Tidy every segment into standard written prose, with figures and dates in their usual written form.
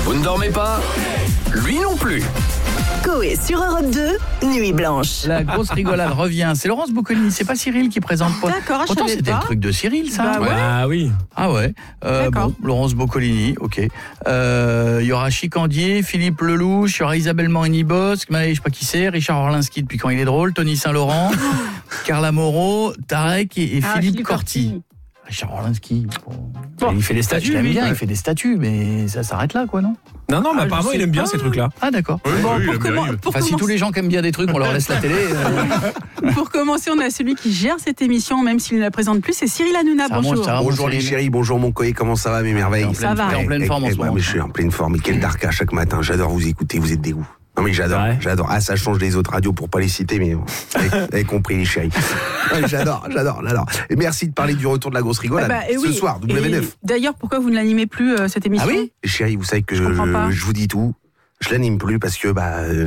Vous ne dormez pas ? Lui non plus. Coé sur Europe 2, Nuit Blanche. La grosse rigolade revient. C'est Laurence Boccolini, c'est pas Cyril qui présente. D'accord, je Pourtant, savais c'était pas. le truc de Cyril, ça. Bah ouais. Ah oui. Ah ouais. D'accord. Bon, Laurence Boccolini, ok. Il y aura Chicandier, Philippe Lelouch, il y aura Isabelle Morini-Bosque, je sais pas qui c'est, Richard Orlinski depuis quand il est drôle, Tony Saint-Laurent, Carla Moreau, Tarek et Philippe Corti. Richard Orlinski, bon, Il fait des statues, je l'aime lui. bien, Ouais. il fait des statues, mais ça s'arrête là, quoi, non? Non, mais Ah, apparemment, je il sais aime bien pas. ces trucs-là. Ah d'accord. Pour Si tous les gens qui aiment bien des trucs, on leur laisse la télé. Pour commencer, on a celui qui gère cette émission, même s'il ne la présente plus, c'est Cyril Hanouna. Ça remonte, Bonjour. ça remonte. Bonjour les chéris, bonjour mon Coé, comment ça va mes merveilles? Ça va. En pleine forme en ce moment. Mais je suis en pleine forme, et quel darka chaque matin, j'adore vous écouter, vous êtes des goûts. Non mais j'adore, Ouais. j'adore. Ah ça change des autres radios pour pas les citer, mais vous avez compris les chéris. Ouais, j'adore. Et merci de parler du retour de la grosse rigolade. Ce soir, W9. Et d'ailleurs, pourquoi vous ne l'animez plus cette émission? Ah oui? Les chéris, vous savez que Je comprends pas. je vous dis tout. Je l'anime plus parce que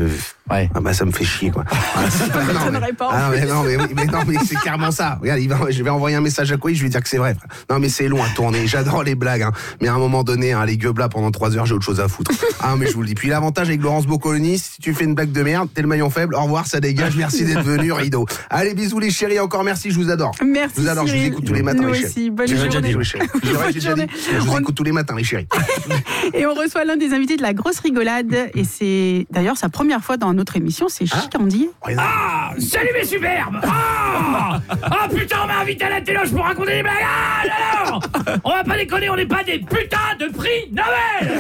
ça me fait chier quoi. Ça m'étonnerait pas, en Mais c'est clairement ça. Regarde, je vais envoyer un message à Coé, je vais dire que c'est vrai. Frère. Non mais c'est long à tourner. J'adore les blagues, hein. Mais à un moment donné, les gueux là pendant 3 heures, j'ai autre chose à foutre. Ah mais je vous le dis. Puis l'avantage avec Laurence Boccolini, si tu fais une blague de merde, t'es le maillon faible. Au revoir, ça dégage. Merci d'être venu, rideau. Allez bisous les chéris, encore merci, je vous adore. Merci. Je vous adore, je vous Cyril. écoute tous les matins Nous les chéris. aussi. Bonne Tu l'as journée. déjà dit, Les chéris. J'ai déjà dit. Je vous écoute tous les matins les chéris. Et on reçoit l'un des invités de la grosse rigolade. Et c'est d'ailleurs sa première fois dans notre émission, c'est Chicandier. Ah, salut mes superbes. Ah putain, on m'a invité à la téloche pour raconter des blagues. Ah alors, on va pas déconner, on n'est pas des putains de prix Nobel.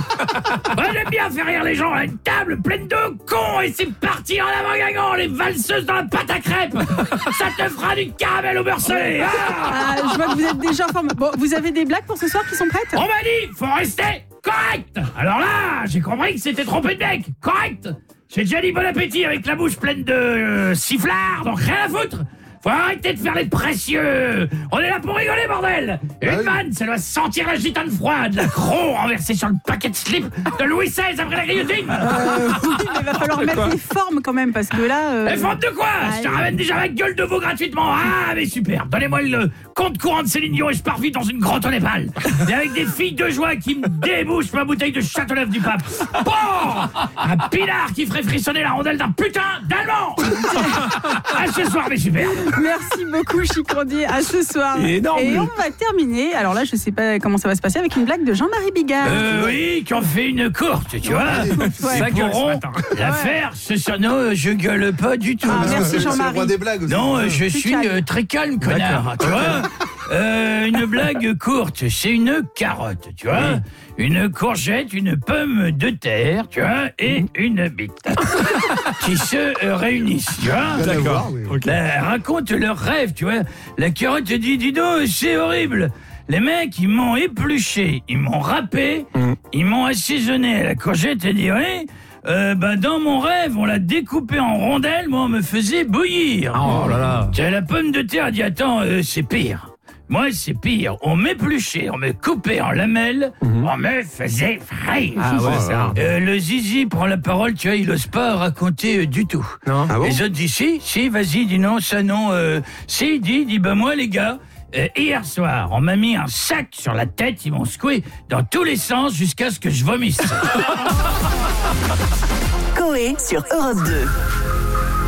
Moi j'aime bien faire rire les gens à une table pleine de cons. Et c'est parti en avant gagnant, les valseuses dans la pâte à crêpes. Ça te fera du caramel au beurre salé. Ah, je vois que vous êtes déjà en forme. Bon, vous avez des blagues pour ce soir qui sont prêtes? On m'a dit, faut rester correct. Alors là, j'ai compris que c'était trompé de mec. Correct. J'ai déjà dit bon appétit avec la bouche pleine de sifflards, donc rien à foutre. Faut arrêter de faire les précieux. On est là pour rigoler, bordel. Une vanne, ça doit sentir la gitane froide, la croc renversée sur le paquet de slip de Louis XVI après la guillotine. Oui, mais il va falloir mettre les formes quand même, parce que là... Les formes de quoi? Je te ramène déjà ma gueule de veau gratuitement. Ah, mais super. Donnez-moi le compte courant de Céline Dion et je pars vite dans une grotte au Népal. Et avec des filles de joie qui me débouchent ma bouteille de Châteauneuf du Pape. Bon, un pinard qui ferait frissonner la rondelle d'un putain d'Allemand. À ce soir, mes super. Merci beaucoup, Chicandier. À ce soir. Énorme. Et on va terminer. Alors là, je sais pas comment ça va se passer avec une blague de Jean-Marie Bigard. Oui, qui en fait une courte, tu vois. Ouais. Ils pourront la faire ce soir. Non, je gueule pas du tout. Ah, merci C'est le Jean-Marie. roi des blagues aussi. Non, je Plus suis calme. très calme, connard, tu vois. Une blague courte, c'est une carotte, tu vois. Une courgette, une pomme de terre, tu vois, et une bite. Qui se réunissent, tu vois. D'accord. Racontent leur rêve, tu vois. La carotte dit, dis donc, c'est horrible. Les mecs, ils m'ont épluché, ils m'ont râpé, ils m'ont assaisonné. La courgette, elle dit, oui, dans mon rêve, on l'a découpé en rondelles, moi, on me faisait bouillir. Oh là là. Tiens, la pomme de terre dit, attends, c'est pire. Moi, c'est pire. On m'épluchait, on me coupait en lamelles, on me faisait frire. Ah ouais, c'est rare. Le zizi prend la parole, tu vois, il ose pas raconter du tout. Non. Ah bon? Les autres disent si, vas-y, dis non, ça non. Si, dis, moi les gars, hier soir, on m'a mis un sac sur la tête, ils m'ont secoué dans tous les sens jusqu'à ce que je vomisse. Coé sur Europe 2.